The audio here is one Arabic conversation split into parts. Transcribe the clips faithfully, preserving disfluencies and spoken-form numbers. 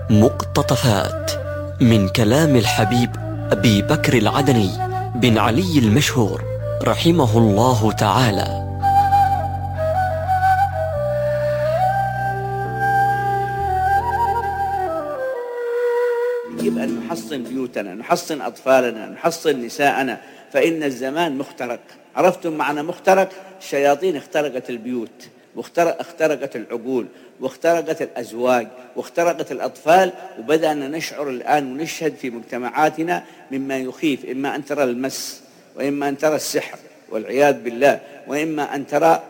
مقتطفات من كلام الحبيب أبي بكر العدني بن علي المشهور رحمه الله تعالى. يجب أن نحصن بيوتنا، نحصن أطفالنا، نحصن نساءنا، فإن الزمان مخترق. عرفتم معنى مخترق؟ الشياطين اخترقت البيوت، واخترقت العقول، واخترقت الأزواج، واخترقت الأطفال، وبدأنا نشعر الآن ونشهد في مجتمعاتنا مما يخيف، إما أن ترى المس، وإما أن ترى السحر والعياذ بالله، وإما أن ترى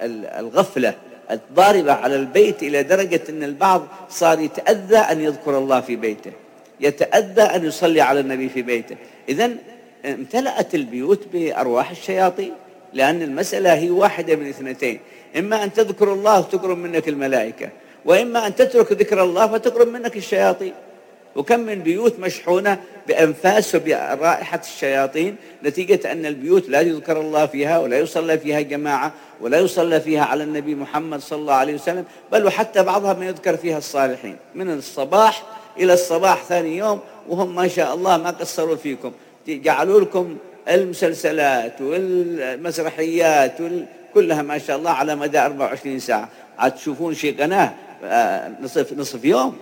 الغفلة الضاربة على البيت إلى درجة أن البعض صار يتأذى أن يذكر الله في بيته، يتأذى أن يصلي على النبي في بيته. إذن امتلأت البيوت بأرواح الشياطين، لأن المسألة هي واحدة من اثنتين: إما أن تذكر الله وتقرب منك الملائكة، وإما أن تترك ذكر الله فتقرب منك الشياطين. وكم من بيوت مشحونة بأنفاس وبرائحة الشياطين نتيجة أن البيوت لا يذكر الله فيها، ولا يصلى فيها جماعة، ولا يصلى فيها على النبي محمد صلى الله عليه وسلم، بل وحتى بعضها ما يذكر فيها الصالحين من الصباح إلى الصباح ثاني يوم، وهم ما شاء الله ما قصروا فيكم، جعلوا لكم المسلسلات والمسرحيات كلها ما شاء الله على مدى أربعة وعشرين ساعة. عاد تشوفون شيء قناة نصف نصف يوم.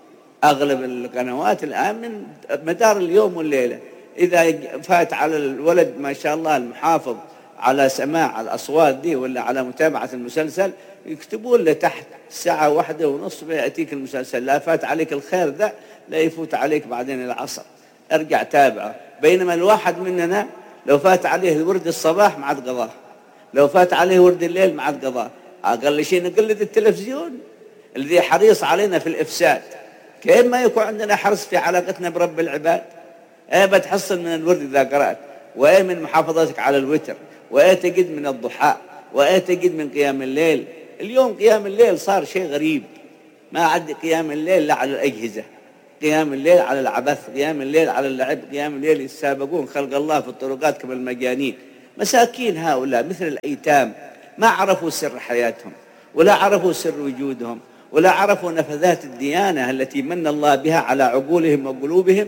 أغلب القنوات الآن من مدار اليوم والليلة. إذا فات على الولد ما شاء الله المحافظ على سماع الأصوات دي ولا على متابعة المسلسل، يكتبون له تحت ساعة واحدة ونصف يأتيك المسلسل. لا فات عليك الخير ذا لا يفوت عليك بعدين العصر، ارجع تابعه. بينما الواحد مننا لو فات عليه ورد الصباح ما عاد قضاه، لو فات عليه ورد الليل ما عاد قضاه. أقل شيء نقلد التلفزيون الذي حريص علينا في الإفساد. كيف ما يكون عندنا حرص في علاقتنا برب العباد؟ ايه بتحصل من الورد إذا قرأت، وايه من محافظتك على الوتر، وايه تجد من الضحى، وايه تجد من قيام الليل. اليوم قيام الليل صار شيء غريب، ما عاد قيام الليل لا على الأجهزة، قيام الليل على العبث، قيام الليل على اللعب، قيام الليل يتسابقون خلق الله في الطرقات كما المجانين. مساكين هؤلاء مثل الأيتام، ما عرفوا سر حياتهم، ولا عرفوا سر وجودهم، ولا عرفوا نفذات الديانة التي من الله بها على عقولهم وقلوبهم،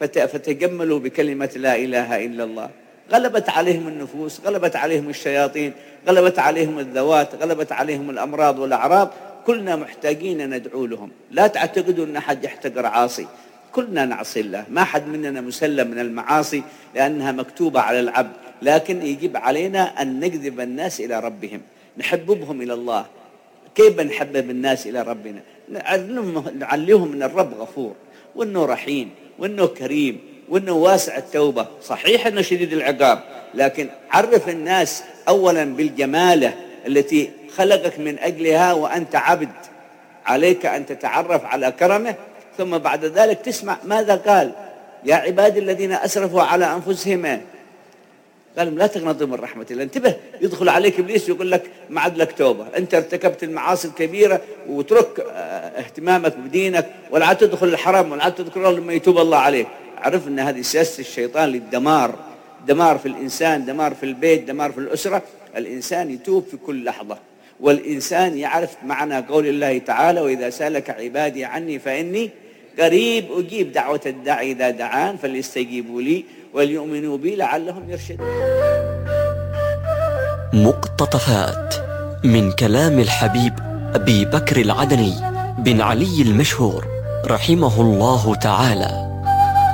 فتجملوا بكلمة لا إله إلا الله. غلبت عليهم النفوس، غلبت عليهم الشياطين، غلبت عليهم الذوات، غلبت عليهم الأمراض والأعراض. كلنا محتاجين ندعو لهم. لا تعتقدوا أن حد يحتقر عاصي، كلنا نعصي الله، ما حد مننا مسلم من المعاصي لأنها مكتوبة على العبد، لكن يجب علينا أن نجذب الناس إلى ربهم، نحببهم إلى الله. كيف نحبب الناس إلى ربنا؟ نعلمهم أن الرب غفور، وأنه رحيم، وأنه كريم، وأنه واسع التوبة. صحيح أنه شديد العقاب، لكن عرف الناس أولا بالجمالة التي خلقك من أجلها وأنت عبد، عليك أن تتعرف على كرمه، ثم بعد ذلك تسمع ماذا قال: يا عبادي الذين أسرفوا على أنفسهم، قال لا تقنطوا من رحمة الله. انتبه، يدخل عليك إبليس ويقول لك ما عاد لك توبة، أنت ارتكبت المعاصي الكبيرة وترك اهتمامك بدينك، ولا عاد تدخل الحرام، ولا عاد تذكر الله لما يتوب الله عليك. عرف أن هذه سياسة الشيطان للدمار، دمار في الإنسان، دمار في البيت، دمار في الأسرة. الإنسان يتوب في كل لحظة، والإنسان يعرف معنى قول الله تعالى: وإذا سألك عبادي عني فإني قريب أجيب دعوة الداعي إذا دعان فليستجيبوا لي وليؤمنوا بي لعلهم يرشدون. مقتطفات من كلام الحبيب أبي بكر العدني بن علي المشهور رحمه الله تعالى.